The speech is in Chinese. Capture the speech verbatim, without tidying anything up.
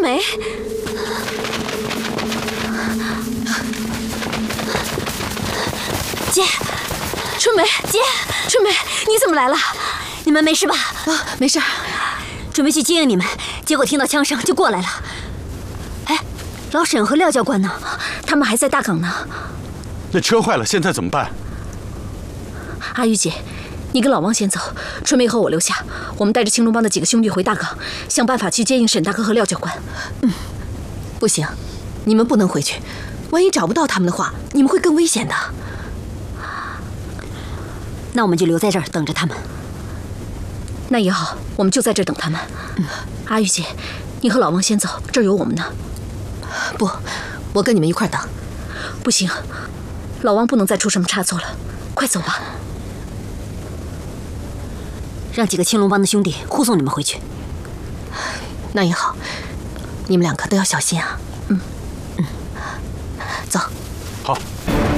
梅，姐，春梅，姐，春梅，你怎么来了？你们没事吧？ 啊，没事。 准备去接应你们，结果听到枪声就过来了。哎，老沈和廖教官呢？他们还在大岗呢。 那车坏了，现在怎么办？ 阿玉姐。 你跟老王先走，春梅和我留下。我们带着青龙帮的几个兄弟回大岗，想办法去接应沈大哥和廖教官。嗯，不行，你们不能回去。万一找不到他们的话，你们会更危险的。 那我们就留在这儿等着他们。 那也好，我们就在这儿等他们。嗯，阿玉姐，你和老王先走，这儿有我们呢。不，我跟你们一块儿等。不行，老王不能再出什么差错了。快走吧。 让几个青龙帮的兄弟护送你们回去。 那也好，你们两个都要小心啊。嗯嗯，走。 好。